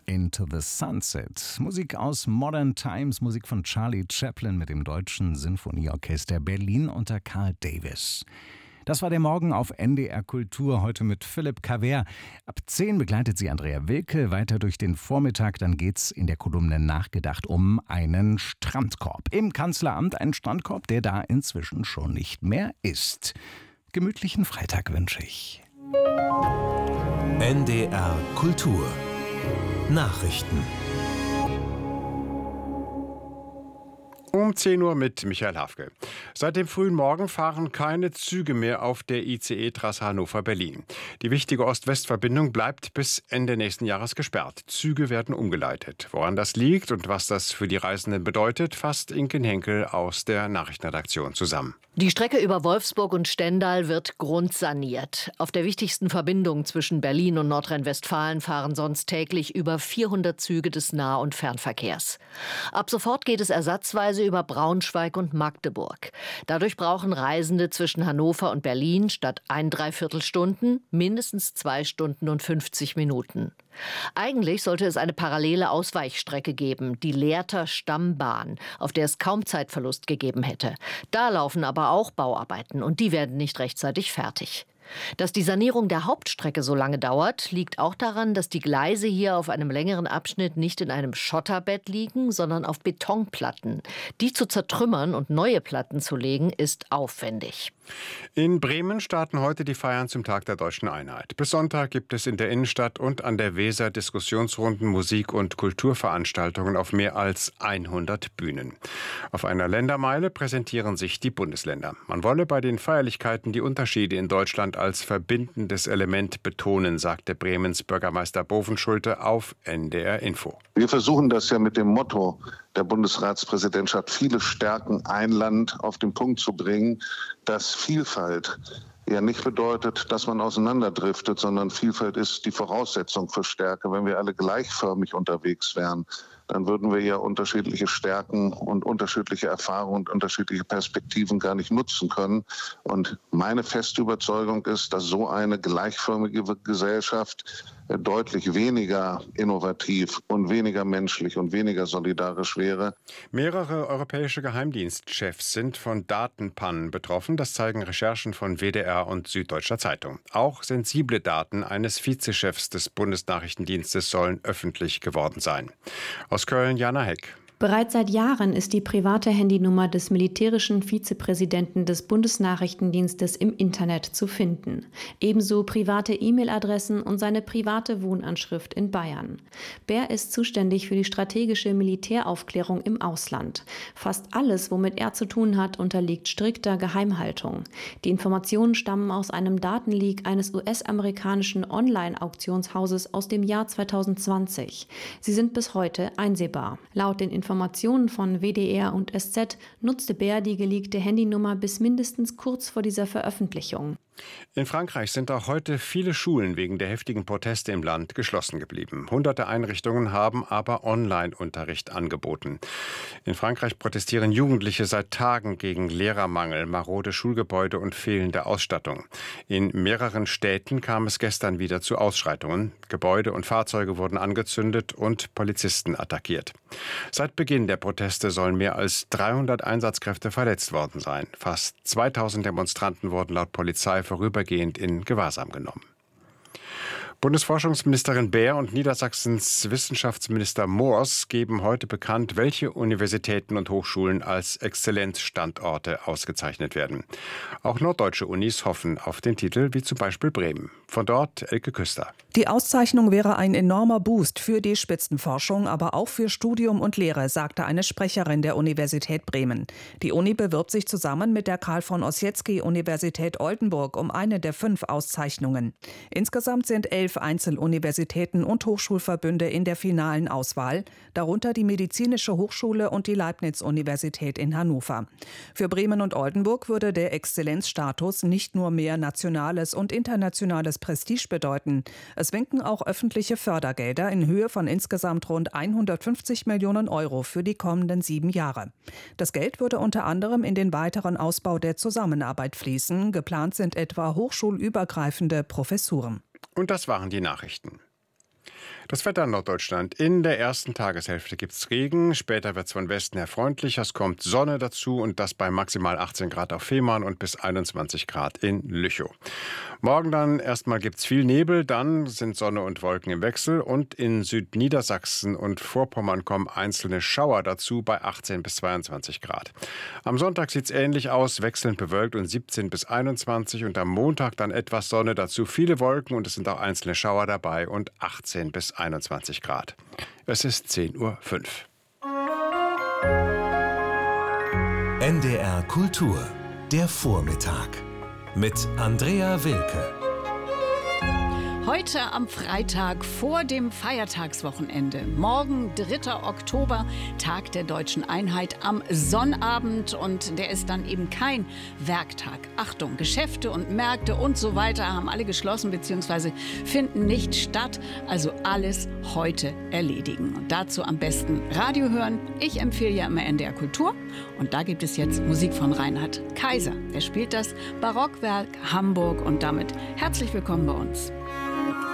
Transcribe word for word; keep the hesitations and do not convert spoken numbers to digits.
Into the Sunset. Musik aus Modern Times, Musik von Charlie Chaplin mit dem Deutschen Sinfonieorchester Berlin unter Carl Davis. Das war der Morgen auf N D R Kultur, heute mit Philipp Cavert. Ab zehn begleitet sie Andrea Wilke weiter durch den Vormittag. Dann geht's in der Kolumne Nachgedacht um einen Strandkorb. Im Kanzleramt ein Strandkorb, der da inzwischen schon nicht mehr ist. Gemütlichen Freitag wünsche ich. N D R Kultur Nachrichten. Um zehn Uhr mit Michael Hafke. Seit dem frühen Morgen fahren keine Züge mehr auf der I C E-Trasse Hannover-Berlin. Die wichtige Ost-West-Verbindung bleibt bis Ende nächsten Jahres gesperrt. Züge werden umgeleitet. Woran das liegt und was das für die Reisenden bedeutet, fasst Inken Henkel aus der Nachrichtenredaktion zusammen. Die Strecke über Wolfsburg und Stendal wird grundsaniert. Auf der wichtigsten Verbindung zwischen Berlin und Nordrhein-Westfalen fahren sonst täglich über vierhundert Züge des Nah- und Fernverkehrs. Ab sofort geht es ersatzweise über Braunschweig und Magdeburg. Dadurch brauchen Reisende zwischen Hannover und Berlin statt ein Dreiviertelstunden mindestens zwei Stunden und fünfzig Minuten. Eigentlich sollte es eine parallele Ausweichstrecke geben, die Lehrter Stammbahn, auf der es kaum Zeitverlust gegeben hätte. Da laufen aber auch Bauarbeiten und die werden nicht rechtzeitig fertig. Dass die Sanierung der Hauptstrecke so lange dauert, liegt auch daran, dass die Gleise hier auf einem längeren Abschnitt nicht in einem Schotterbett liegen, sondern auf Betonplatten. Die zu zertrümmern und neue Platten zu legen, ist aufwendig. In Bremen starten heute die Feiern zum Tag der Deutschen Einheit. Bis Sonntag gibt es in der Innenstadt und an der Weser Diskussionsrunden, Musik- und Kulturveranstaltungen auf mehr als hundert Bühnen. Auf einer Ländermeile präsentieren sich die Bundesländer. Man wolle bei den Feierlichkeiten die Unterschiede in Deutschland als verbindendes Element betonen, sagte Bremens Bürgermeister Bovenschulte auf N D R Info. Wir versuchen das ja mit dem Motto der Bundesratspräsidentschaft, viele Stärken, ein Land, auf den Punkt zu bringen, dass Vielfalt ja nicht bedeutet, dass man auseinanderdriftet, sondern Vielfalt ist die Voraussetzung für Stärke. Wenn wir alle gleichförmig unterwegs wären, dann würden wir ja unterschiedliche Stärken und unterschiedliche Erfahrungen und unterschiedliche Perspektiven gar nicht nutzen können. Und meine feste Überzeugung ist, dass so eine gleichförmige Gesellschaft deutlich weniger innovativ und weniger menschlich und weniger solidarisch wäre. Mehrere europäische Geheimdienstchefs sind von Datenpannen betroffen. Das zeigen Recherchen von W D R und Süddeutscher Zeitung. Auch sensible Daten eines Vizechefs des Bundesnachrichtendienstes sollen öffentlich geworden sein. Aus Köln, Jana Heck. Bereits seit Jahren ist die private Handynummer des militärischen Vizepräsidenten des Bundesnachrichtendienstes im Internet zu finden. Ebenso private E-Mail-Adressen und seine private Wohnanschrift in Bayern. Bär ist zuständig für die strategische Militäraufklärung im Ausland. Fast alles, womit er zu tun hat, unterliegt strikter Geheimhaltung. Die Informationen stammen aus einem Datenleak eines U S-amerikanischen Online-Auktionshauses aus dem Jahr zweitausendzwanzig. Sie sind bis heute einsehbar. Laut den Informationen von W D R und S Z nutzte Bär die geleakte Handynummer bis mindestens kurz vor dieser Veröffentlichung. In Frankreich sind auch heute viele Schulen wegen der heftigen Proteste im Land geschlossen geblieben. Hunderte Einrichtungen haben aber Online-Unterricht angeboten. In Frankreich protestieren Jugendliche seit Tagen gegen Lehrermangel, marode Schulgebäude und fehlende Ausstattung. In mehreren Städten kam es gestern wieder zu Ausschreitungen. Gebäude und Fahrzeuge wurden angezündet und Polizisten attackiert. Seit Beginn der Proteste sollen mehr als dreihundert Einsatzkräfte verletzt worden sein. Fast zweitausend Demonstranten wurden laut Polizei vorübergehend in Gewahrsam genommen. Bundesforschungsministerin Bär und Niedersachsens Wissenschaftsminister Moors geben heute bekannt, welche Universitäten und Hochschulen als Exzellenzstandorte ausgezeichnet werden. Auch norddeutsche Unis hoffen auf den Titel, wie zum Beispiel Bremen. Von dort Elke Küster. Die Auszeichnung wäre ein enormer Boost für die Spitzenforschung, aber auch für Studium und Lehre, sagte eine Sprecherin der Universität Bremen. Die Uni bewirbt sich zusammen mit der Karl von Ossietzky Universität Oldenburg um eine der fünf Auszeichnungen. Insgesamt sind elf Einzeluniversitäten und Hochschulverbünde in der finalen Auswahl, darunter die Medizinische Hochschule und die Leibniz-Universität in Hannover. Für Bremen und Oldenburg würde der Exzellenzstatus nicht nur mehr nationales und internationales Prestige bedeuten. Es winken auch öffentliche Fördergelder in Höhe von insgesamt rund hundertfünfzig Millionen Euro für die kommenden sieben Jahre. Das Geld würde unter anderem in den weiteren Ausbau der Zusammenarbeit fließen. Geplant sind etwa hochschulübergreifende Professuren. Und das waren die Nachrichten. Das Wetter in Norddeutschland. In der ersten Tageshälfte gibt es Regen, später wird es von Westen her freundlicher, es kommt Sonne dazu und das bei maximal achtzehn Grad auf Fehmarn und bis einundzwanzig Grad in Lüchow. Morgen dann erstmal gibt es viel Nebel, dann sind Sonne und Wolken im Wechsel und in Südniedersachsen und Vorpommern kommen einzelne Schauer dazu bei achtzehn bis zweiundzwanzig Grad. Am Sonntag sieht es ähnlich aus, wechselnd bewölkt und siebzehn bis einundzwanzig und am Montag dann etwas Sonne, dazu viele Wolken und es sind auch einzelne Schauer dabei und achtzehn bis einundzwanzig Grad. Es ist zehn Uhr fünf. N D R Kultur, der Vormittag mit Andrea Wilke. Heute am Freitag vor dem Feiertagswochenende. Morgen, dritter Oktober, Tag der Deutschen Einheit am Sonnabend. Und der ist dann eben kein Werktag. Achtung, Geschäfte und Märkte und so weiter haben alle geschlossen bzw. finden nicht statt. Also alles heute erledigen. Und dazu am besten Radio hören. Ich empfehle ja immer N D R Kultur. Und da gibt es jetzt Musik von Reinhard Kaiser. Er spielt das Barockwerk Hamburg und damit herzlich willkommen bei uns.